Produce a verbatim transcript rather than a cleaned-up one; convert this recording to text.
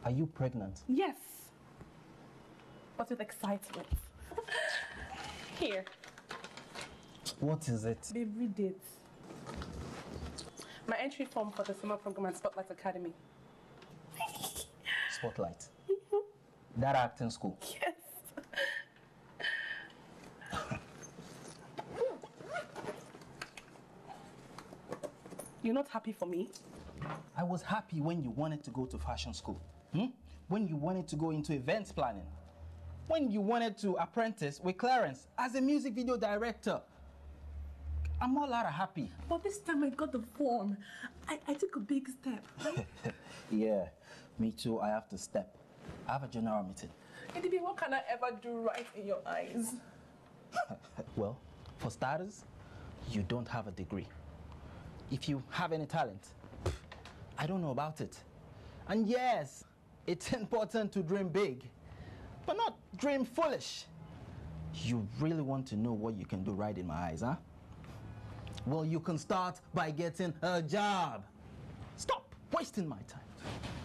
Are you pregnant? Yes. But with excitement. Here. What is it? Babe, read it. My entry form for the summer program at Spotlight Academy. Spotlight? That acting school? Yes. You're not happy for me? I was happy when you wanted to go to fashion school. Hmm? When you wanted to go into events planning. When you wanted to apprentice with Clarence as a music video director. I'm all out of happy. But this time I got the form. I, I took a big step. Yeah, me too. I have to step. I have a general meeting. Edibi, what can I ever do right in your eyes? Well, for starters, you don't have a degree. If you have any talent, I don't know about it. And yes, it's important to dream big, but not dream foolish. You really want to know what you can do right in my eyes, huh? Well, you can start by getting a job. Stop wasting my time.